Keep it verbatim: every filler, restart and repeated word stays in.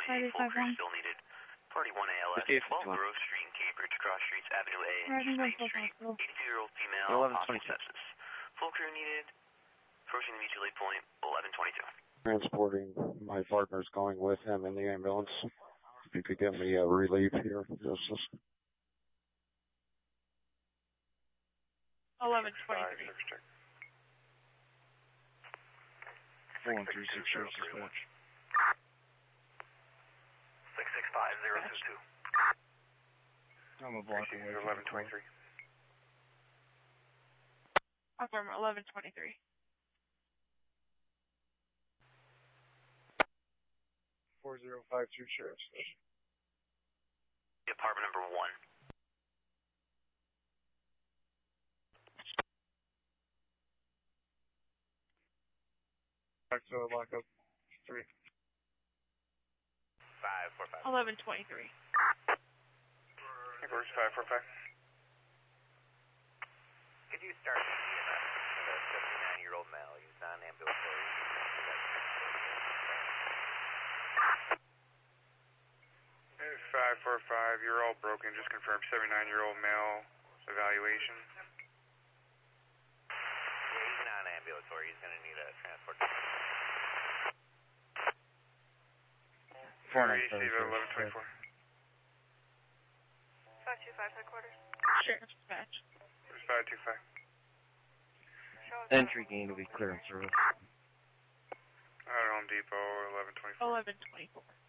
eight, full crew still needed. Party one A L S, twelve Grove Street in Cambridge, cross streets, Avenue A, East Main Street, eighty-two-year-old female, hospital sepsis. Full crew needed, approaching the mutual aid point, eleven twenty-two. Transporting, my partner's going with him in the ambulance. If you could get me a relief here, Justice. eleven twenty-three. four one three six zero dispatch. six six five zero two two. I'm a block away. eleven twenty-three. Confirm eleven twenty-three. four zero five two Sheriff's Station. Apartment number one. Back to lockup three. five four five. eleven twenty-three. Reverse five four five. Could you start the seventy-nine-year-old male? He's non-ambulatory. five four five, you're all broken. Just confirm seventy-nine-year-old male evaluation. Yeah, he's non-ambulatory. He's going to need a transport. Receive at eleven twenty-four. five two five headquarters. Sheriff's dispatch. five two five. Entry gain to be clearance service. Out at Home Depot, eleven twenty-four. eleven twenty-four.